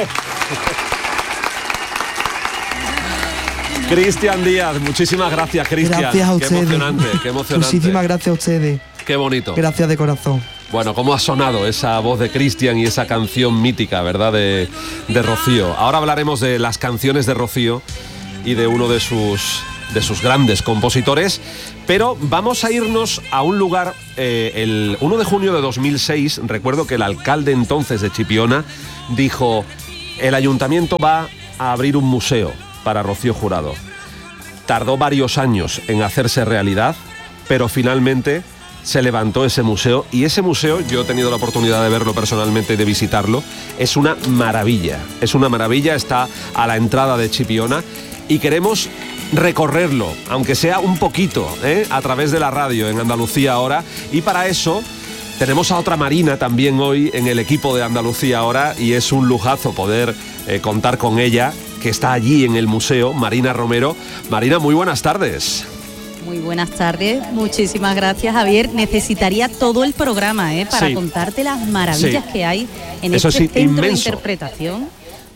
Cristian Díaz, muchísimas gracias, Cristian. Gracias a ustedes. Qué emocionante. Muchísimas gracias a ustedes. Qué bonito. Gracias de corazón. Bueno, cómo ha sonado esa voz de Cristian y esa canción mítica, ¿verdad?, de Rocío. Ahora hablaremos de las canciones de Rocío y de uno de sus grandes compositores, pero vamos a irnos a un lugar. El 1 de junio de 2006, recuerdo que el alcalde entonces de Chipiona dijo: el ayuntamiento va a abrir un museo para Rocío Jurado. Tardó varios años en hacerse realidad, pero finalmente se levantó ese museo, y ese museo, yo he tenido la oportunidad de verlo personalmente y de visitarlo, es una maravilla, está a la entrada de Chipiona y queremos recorrerlo, aunque sea un poquito, a través de la radio en Andalucía Ahora, y para eso tenemos a otra Marina también hoy en el equipo de Andalucía Ahora, y es un lujazo poder contar con ella, que está allí en el museo, Marina Romero. Marina, muy buenas tardes. Muy buenas tardes, muchísimas gracias, Javier. Necesitaría todo el programa para contarte las maravillas que hay en este centro inmenso de interpretación.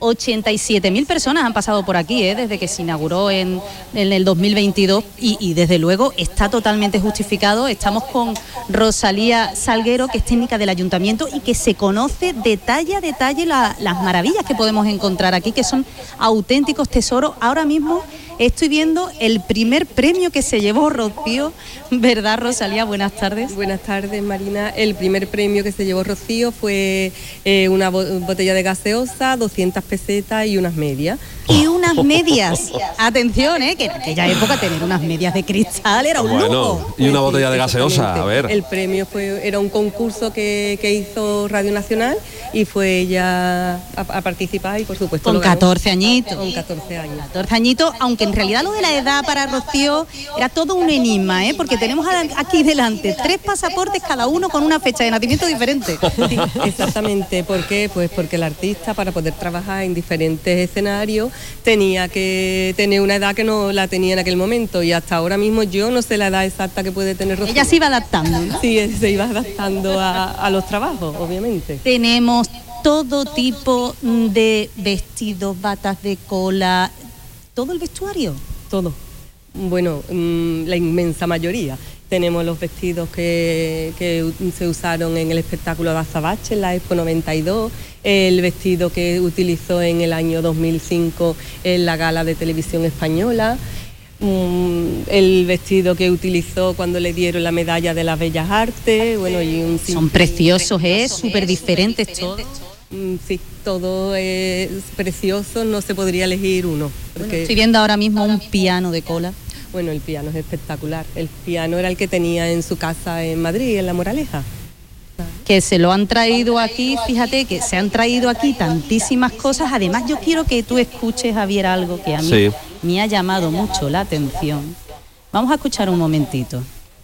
87.000 personas han pasado por aquí desde que se inauguró en el 2022 y desde luego está totalmente justificado. Estamos con Rosalía Salguero, que es técnica del ayuntamiento y que se conoce detalle a detalle las maravillas que podemos encontrar aquí, que son auténticos tesoros. Ahora mismo estoy viendo el primer premio que se llevó Rocío, ¿verdad, Rosalía? Buenas tardes. Buenas tardes, Marina. El primer premio que se llevó Rocío fue una botella de gaseosa, 200 pesetas y unas medias. Y unas medias. Atención, que en aquella época tener unas medias de cristal era un lujo. Y una botella de gaseosa, a ver. El premio era un concurso que hizo Radio Nacional y fue ella a participar y por supuesto con 14 añitos. Con 14 años. 14 añitos, aunque en realidad lo de la edad para Rocío era todo un enigma, porque tenemos aquí delante 3 pasaportes, cada uno con una fecha de nacimiento diferente. Sí, exactamente. ¿Por qué? Pues porque el artista, para poder trabajar en diferentes escenarios, tenía que tener una edad que no la tenía en aquel momento, y hasta ahora mismo yo no sé la edad exacta que puede tener Rocío. Ella se iba adaptando, ¿no? Sí, se iba adaptando a los trabajos, obviamente. Tenemos todo tipo de vestidos, batas de cola, todo el vestuario. Todo. Bueno, la inmensa mayoría. Tenemos los vestidos que se usaron en el espectáculo de Azabache, en la Expo 92, el vestido que utilizó en el año 2005 en la gala de televisión española, el vestido que utilizó cuando le dieron la medalla de las Bellas Artes. Bueno, y son preciosos, súper diferentes todos. Sí, todo es precioso, no se podría elegir uno. Porque estoy viendo ahora mismo un piano de cola. Bueno, el piano es espectacular. El piano era el que tenía en su casa en Madrid, en La Moraleja. Que se lo han traído aquí, fíjate que se han traído aquí tantísimas cosas. Además, yo quiero que tú escuches, Javier, algo que a mí me ha llamado mucho la atención. Vamos a escuchar un momentito.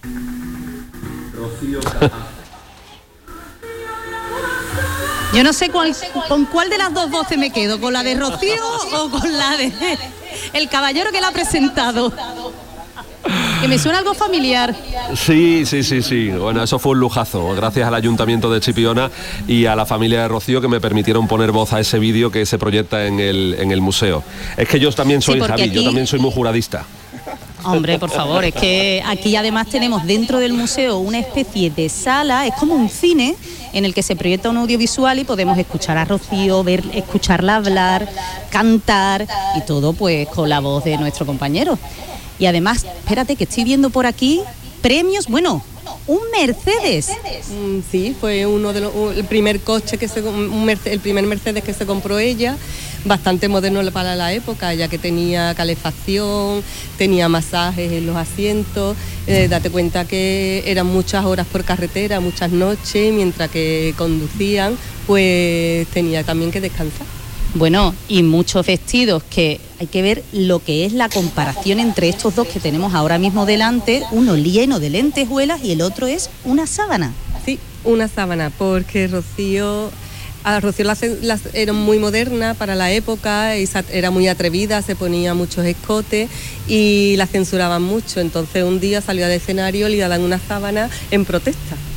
Yo no sé con cuál de las dos voces me quedo, con la de Rocío o con la de el caballero que la ha presentado. Que me suena algo familiar. Sí. Bueno, eso fue un lujazo. Gracias al Ayuntamiento de Chipiona y a la familia de Rocío, que me permitieron poner voz a ese vídeo que se proyecta en el museo. Es que yo también soy, Javi, yo también soy muy juradista. Hombre, por favor, es que aquí además tenemos dentro del museo una especie de sala, es como un cine en el que se proyecta un audiovisual y podemos escuchar a Rocío, escucharla hablar, cantar y todo pues con la voz de nuestro compañero. Y además, espérate que estoy viendo por aquí premios, bueno, un Mercedes. Sí, fue el primer coche el primer Mercedes que se compró ella, bastante moderno para la época, ya que tenía calefacción, tenía masajes en los asientos. Date cuenta que eran muchas horas por carretera, muchas noches, mientras que conducían, pues tenía también que descansar. Bueno, y muchos vestidos, que hay que ver lo que es la comparación entre estos dos que tenemos ahora mismo delante, uno lleno de lentejuelas y el otro es una sábana. Sí, una sábana, porque Rocío era muy moderna para la época, era muy atrevida, se ponía muchos escotes y la censuraban mucho. Entonces un día salió al escenario y le dan una sábana en protesta.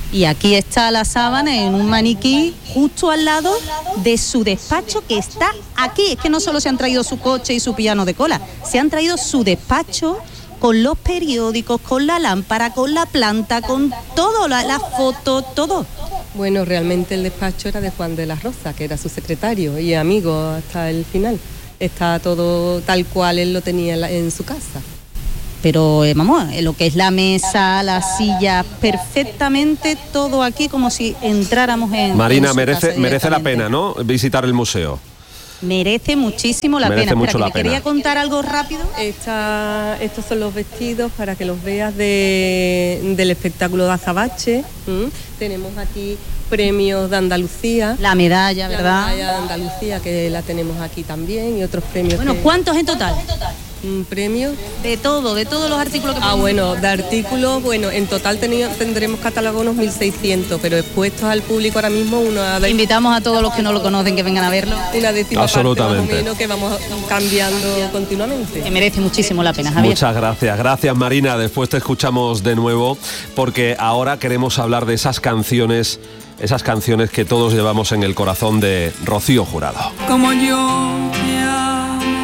Y aquí está la sábana en un maniquí justo al lado de su despacho, que está aquí. Es que no solo se han traído su coche y su piano de cola, se han traído su despacho con los periódicos, con la lámpara, con la planta, con todo, la foto, todo. Bueno, realmente el despacho era de Juan de la Rosa, que era su secretario y amigo hasta el final. Está todo tal cual él lo tenía en su casa. Pero vamos, lo que es la mesa, las sillas, perfectamente todo aquí como si entráramos en... Marina, en merece la pena, ¿no?, visitar el museo. Merece muchísimo la pena. Mucho la pena. Quería contar algo rápido. Estos son los vestidos para que los veas del espectáculo de Azabache. Tenemos aquí premios de Andalucía. La medalla, ¿verdad? La medalla de Andalucía, que la tenemos aquí también, y otros premios. Bueno, ¿cuántos en total? ¿Premios? De todos los artículos que bueno, de artículos, bueno, en total tendremos catálogos unos 1.600, pero expuestos al público ahora mismo Invitamos a todos los que no lo conocen que vengan a verlo. Una décima absolutamente parte más o menos, que vamos cambiando continuamente. Que merece muchísimo la pena, Javier. Muchas gracias Marina, después te escuchamos de nuevo, porque ahora queremos hablar de esas canciones que todos llevamos en el corazón, de Rocío Jurado. Como yo te amo.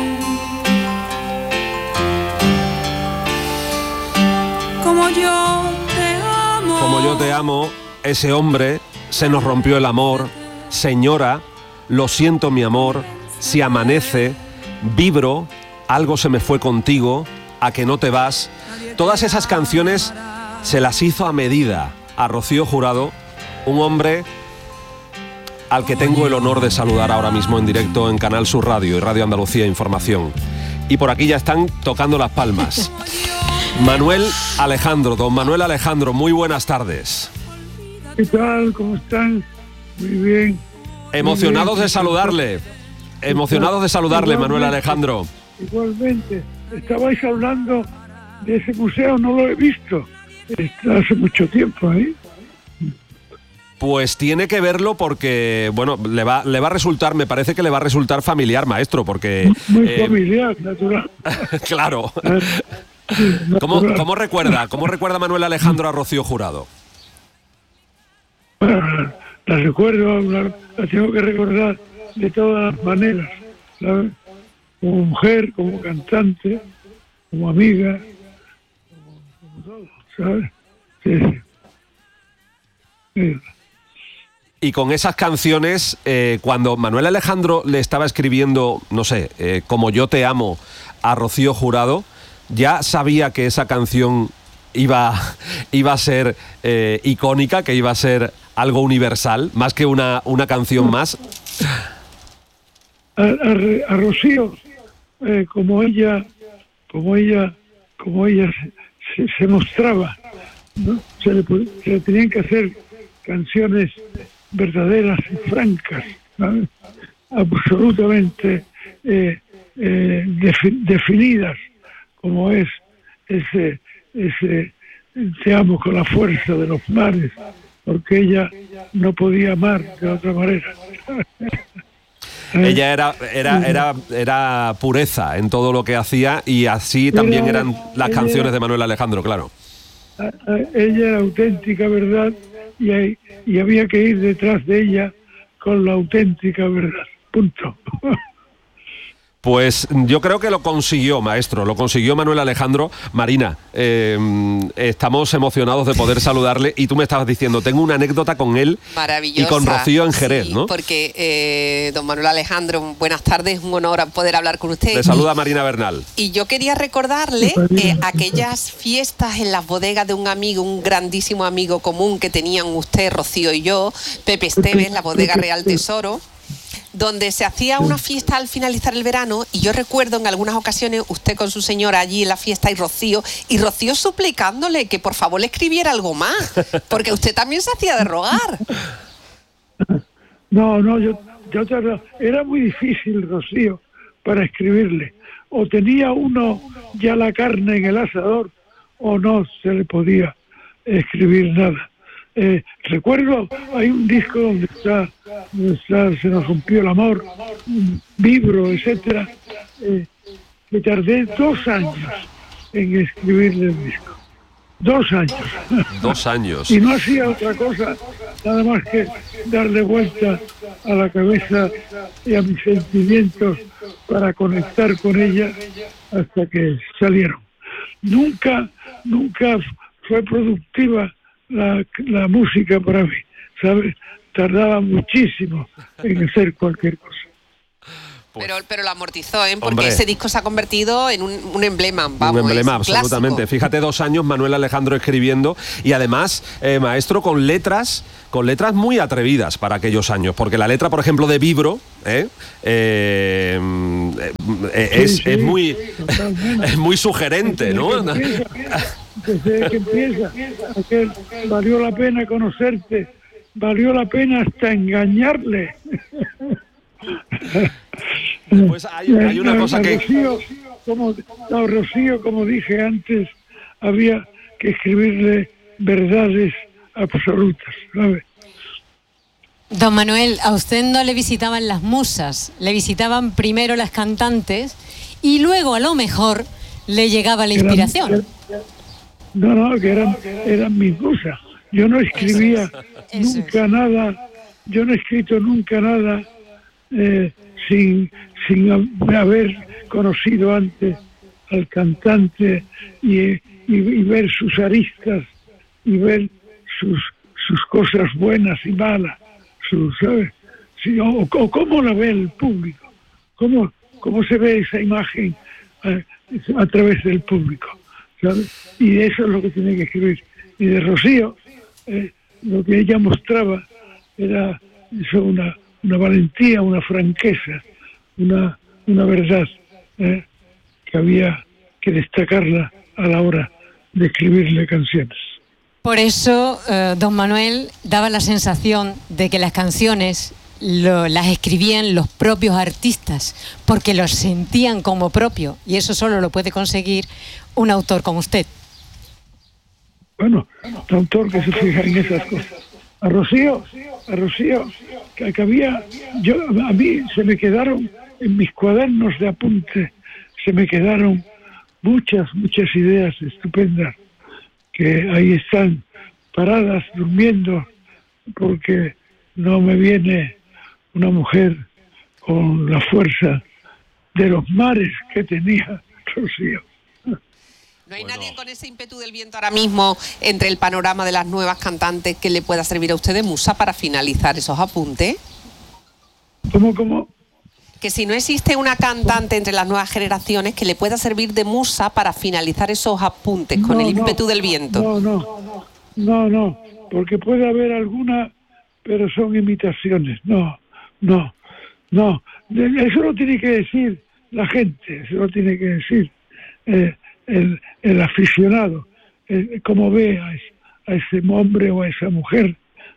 Como yo te amo. Como yo te amo, ese hombre, se nos rompió el amor, señora, lo siento mi amor, si amanece, vibro, algo se me fue contigo, a que no te vas. Todas esas canciones se las hizo a medida a Rocío Jurado, un hombre al que tengo el honor de saludar ahora mismo en directo en Canal Sur Radio y Radio Andalucía Información. Y por aquí ya están tocando las palmas. Manuel Alejandro, don Manuel Alejandro, muy buenas tardes. ¿Qué tal? ¿Cómo están? Muy bien. Emocionados de saludarle. Emocionados de saludarle, Manuel Alejandro. Igualmente. Estabais hablando de ese museo, no lo he visto. Está hace mucho tiempo ahí. Pues tiene que verlo porque, bueno, le va a resultar, me parece que le va a resultar familiar, maestro, porque... Muy familiar, natural. Claro. ¿Cómo recuerda Manuel Alejandro a Rocío Jurado? Bueno, la recuerdo, la tengo que recordar de todas las maneras, ¿sabes? Como mujer, como cantante, como amiga, como todo, ¿sabes? Sí. Y con esas canciones, cuando Manuel Alejandro le estaba escribiendo, no sé, Como yo te amo a Rocío Jurado, ya sabía que esa canción iba a ser icónica, que iba a ser algo universal, más que una canción más. A Rocío, como ella se mostraba, ¿no? Se le tenían que hacer canciones verdaderas y francas, ¿sabes? Absolutamente definidas, como es ese te amo con la fuerza de los mares, porque ella no podía amar de otra manera. Ella era pureza en todo lo que hacía, y así también eran las canciones de Manuel Alejandro, claro. Ella era auténtica verdad, y había que ir detrás de ella con la auténtica verdad. Punto. Pues yo creo que lo consiguió, maestro, lo consiguió Manuel Alejandro. Marina, estamos emocionados de poder saludarle, y tú me estabas diciendo, tengo una anécdota con él y con Rocío en Jerez, sí, ¿no? Porque, don Manuel Alejandro, buenas tardes, un honor poder hablar con usted. Le saluda Marina Bernal. Y yo quería recordarle aquellas fiestas en las bodegas de un amigo, un grandísimo amigo común que tenían usted, Rocío y yo, Pepe Esteves, la bodega Real Tesoro, donde se hacía una fiesta al finalizar el verano, y yo recuerdo en algunas ocasiones usted con su señora allí en la fiesta y Rocío suplicándole que por favor le escribiera algo más, porque usted también se hacía de rogar. No, yo era muy difícil, Rocío, para escribirle. O tenía uno ya la carne en el asador, o no se le podía escribir nada. Recuerdo, hay un disco donde está Se nos rompió el amor, Vibro, etcétera, que tardé 2 años en escribirle el disco. 2 años. 2 años. Y no hacía otra cosa, nada más que darle vuelta a la cabeza y a mis sentimientos para conectar con ella hasta que salieron. Nunca fue productiva la música para mí, ¿sabes? Tardaba muchísimo en hacer cualquier cosa. Pues, pero lo amortizó, ¿eh? Porque hombre, ese disco se ha convertido en un emblema, vamos. Un emblema, es absolutamente. clásico. Fíjate, 2 años Manuel Alejandro escribiendo y además, maestro, con letras muy atrevidas para aquellos años, porque la letra, por ejemplo, de Vibro, es muy sugerente, ¿no? Desde que empieza, aquel, valió la pena conocerte, valió la pena hasta engañarle. Pues hay una cosa que... Rocío, como dije antes, había que escribirle verdades absolutas, ¿sabes? Don Manuel, a usted no le visitaban las musas, le visitaban primero las cantantes y luego a lo mejor le llegaba la inspiración. No, que eran mis musas. Yo no escribía nunca nada, yo no he escrito nunca nada sin haber conocido antes al cantante y ver sus aristas y ver sus cosas buenas y malas, ¿sabes? Sí, o cómo la ve el público, cómo se ve esa imagen a través del público, ¿sabes? Y eso es lo que tiene que escribir. Y de Rocío, lo que ella mostraba era eso, una valentía, una franqueza, una verdad que había que destacarla a la hora de escribirle canciones. Por eso, don Manuel, daba la sensación de que las canciones las escribían los propios artistas, porque los sentían como propio, y eso solo lo puede conseguir un autor como usted. Bueno, un autor que se fija en esas cosas. A Rocío, que había, a mí se me quedaron en mis cuadernos de apunte, se me quedaron muchas ideas estupendas que ahí están paradas, durmiendo, porque no me viene una mujer con la fuerza de los mares que tenía Rocío. ¿No hay nadie con ese ímpetu del viento ahora mismo entre el panorama de las nuevas cantantes que le pueda servir a usted de musa para finalizar esos apuntes? ¿Cómo? Que si no existe una cantante entre las nuevas generaciones que le pueda servir de musa para finalizar esos apuntes con el ímpetu del viento. No, porque puede haber alguna, pero son imitaciones. No. Eso lo tiene que decir la gente, eso lo tiene que decir el aficionado, cómo ve a ese hombre o a esa mujer,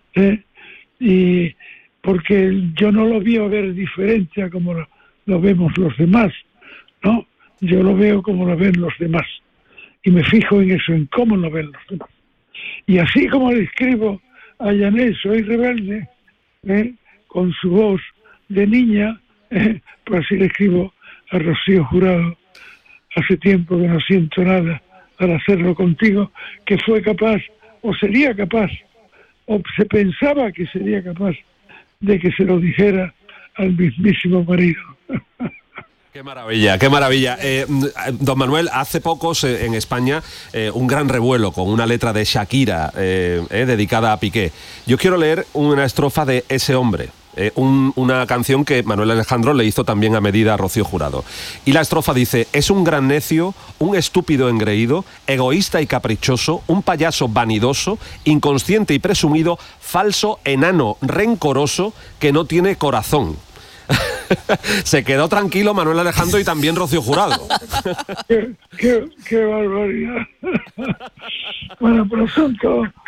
y porque yo no lo veo ver diferente a como lo vemos los demás, ¿no? Yo lo veo como lo ven los demás y me fijo en eso, en cómo lo ven los demás. Y así como le escribo a Janet, soy rebelde, con su voz de niña, pues así le escribo a Rocío Jurado, hace tiempo que no siento nada al hacerlo contigo, que fue capaz, o sería capaz, o se pensaba que sería capaz de que se lo dijera al mismísimo marido. Qué maravilla, qué maravilla. Don Manuel, hace pocos en España un gran revuelo con una letra de Shakira dedicada a Piqué. Yo quiero leer una estrofa de Ese hombre. Una canción que Manuel Alejandro le hizo también a medida a Rocío Jurado. Y la estrofa dice: es un gran necio, un estúpido engreído, egoísta y caprichoso, un payaso vanidoso, inconsciente y presumido, falso, enano, rencoroso, que no tiene corazón. Se quedó tranquilo Manuel Alejandro y también Rocío Jurado. Qué barbaridad. Bueno, pero son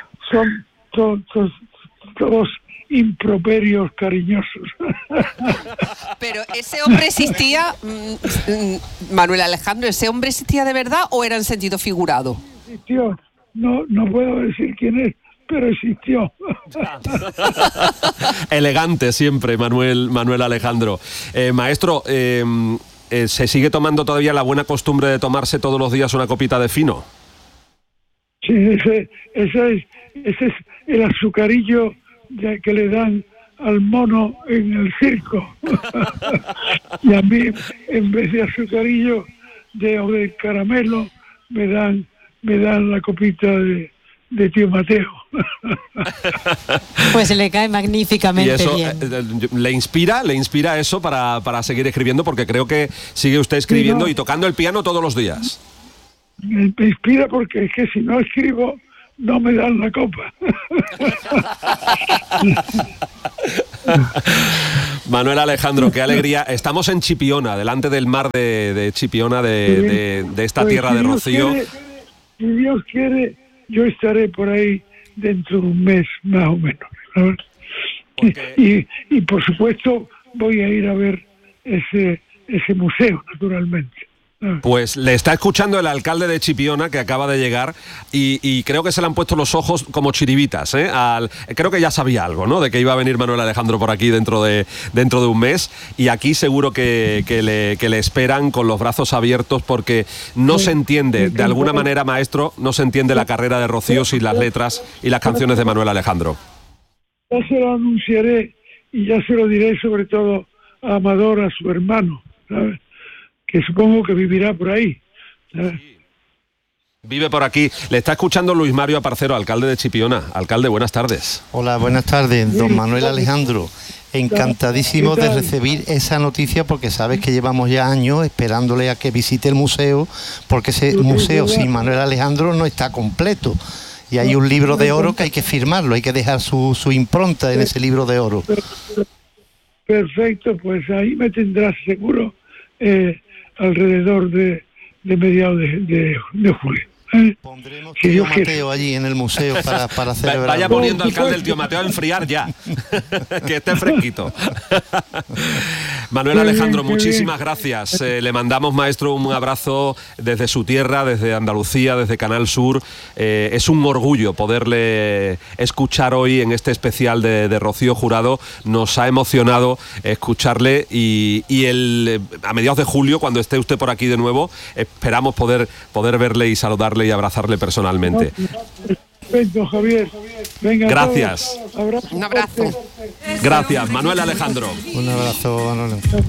todos improperios cariñosos. Pero ese hombre existía, Manuel Alejandro, ¿ese hombre existía de verdad o era en sentido figurado? Existió, no puedo decir quién es, pero existió. Elegante siempre, Manuel Alejandro. Maestro, ¿se sigue tomando todavía la buena costumbre de tomarse todos los días una copita de fino? Sí, ese es el azucarillo que le dan al mono en el circo. Y a mí, en vez de azucarillo o de caramelo, me dan la copita de tío Mateo. Pues le cae magníficamente. Y eso bien. le inspira eso para seguir escribiendo, porque creo que sigue usted escribiendo y tocando el piano todos los días. Me inspira porque es que si no escribo no me dan la copa. Manuel Alejandro, qué alegría. Estamos en Chipiona, delante del mar de Chipiona, de esta Pues, tierra de Rocío. Si Dios quiere, yo estaré por ahí dentro de un mes, más o menos, ¿sabes? Y por supuesto voy a ir a ver ese museo, naturalmente. Pues le está escuchando el alcalde de Chipiona, que acaba de llegar, y creo que se le han puesto los ojos como chiribitas, ¿eh? Creo que ya sabía algo, ¿no?, de que iba a venir Manuel Alejandro por aquí dentro de un mes, y aquí seguro que le esperan con los brazos abiertos, porque no se entiende, de alguna manera, maestro, no se entiende la carrera de Rocío sin las letras y las canciones de Manuel Alejandro. Ya se lo anunciaré y ya se lo diré sobre todo a Amador, a su hermano, ¿sabes?, que supongo que vivirá por ahí, ¿sabes? Vive por aquí. Le está escuchando Luis Mario Aparcero, alcalde de Chipiona. Alcalde, buenas tardes. Hola, buenas tardes, don Manuel Alejandro. Encantadísimo de recibir esa noticia, porque sabes que llevamos ya años esperándole a que visite el museo, porque ese museo sin Manuel Alejandro no está completo. Y hay un libro de oro que hay que firmarlo, hay que dejar su impronta en ese libro de oro. Perfecto, pues ahí me tendrás seguro alrededor de mediados de julio. Pondremos tío Mateo allí en el museo para celebrar. Vaya poniendo, alcalde, el tío Mateo a enfriar ya, que esté fresquito. Manuel Alejandro, muchísimas gracias. Le mandamos, maestro, un abrazo desde su tierra, desde Andalucía, desde Canal Sur. Es un orgullo poderle escuchar hoy en este especial de Rocío Jurado. Nos ha emocionado escucharle y a mediados de julio, cuando esté usted por aquí de nuevo, esperamos poder verle y saludarle y abrazarle personalmente. Perfecto, Javier. Venga, gracias. Un abrazo. Gracias, Manuel Alejandro. Un abrazo, Manuel.